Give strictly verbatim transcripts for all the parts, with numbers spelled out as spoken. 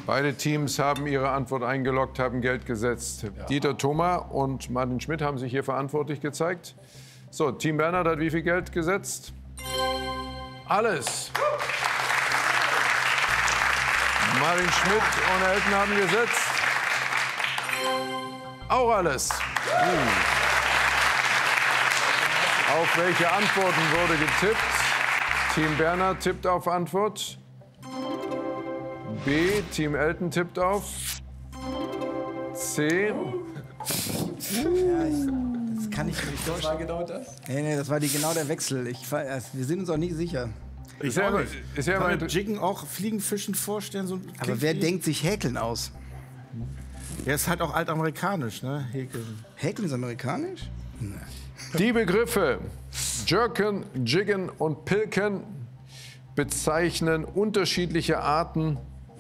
Beide Teams haben ihre Antwort eingeloggt, haben Geld gesetzt. Ja. Dieter Thoma und Martin Schmidt haben sich hier verantwortlich gezeigt. So, Team Bernhard hat wie viel Geld gesetzt? Alles. Martin Schmidt und Elton haben gesetzt. Auch alles. Hm. Auf welche Antworten wurde getippt? Team Bernhard tippt auf Antwort. B. Team Elton tippt auf. C. Ja, ich, das kann ich nicht durch. Wie genau das? Nee, nee, das war die, genau der Wechsel. Ich, wir sind uns auch nie sicher. Ich ist ja immer, ist ja kann mir Jiggen auch Fliegenfischen vorstellen? So Aber wer denkt sich Häkeln aus? Ja, ist halt auch altamerikanisch, ne? Häkeln. Häkeln ist amerikanisch? Nee. Die Begriffe Jerken, Jiggen und Pilken bezeichnen unterschiedliche Arten,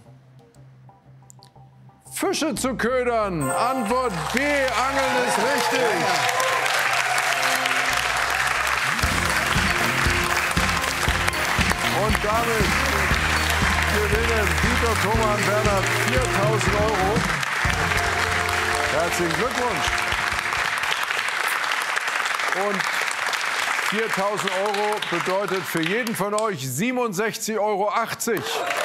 Fische zu ködern. Antwort B, Angeln ist richtig. Und damit gewinnen Dieter, Thoma und Bernhard viertausend Euro. Herzlichen Glückwunsch. Und viertausend Euro bedeutet für jeden von euch siebenundsechzig Euro achtzig.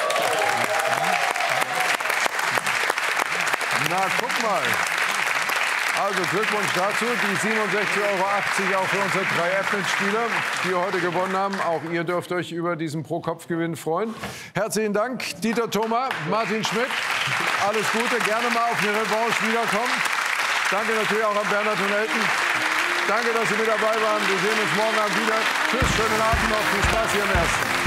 Na, guck mal. Also Glückwunsch dazu. Die siebenundsechzig Euro achtzig auch für unsere drei App-Mitspieler, die heute gewonnen haben. Auch ihr dürft euch über diesen Pro-Kopf-Gewinn freuen. Herzlichen Dank, Dieter Thoma, Martin Schmidt. Alles Gute. Gerne mal auf eine Revanche wiederkommen. Danke natürlich auch an Bernhard und Elton. Danke, dass Sie mit dabei waren. Wir sehen uns morgen Abend wieder. Tschüss, schönen Abend noch. Viel Spaß hier im Ersten.